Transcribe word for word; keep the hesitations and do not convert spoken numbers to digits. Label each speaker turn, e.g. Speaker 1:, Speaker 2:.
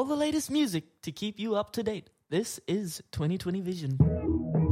Speaker 1: all the latest music to keep you up to date. This is twenty twenty Vision.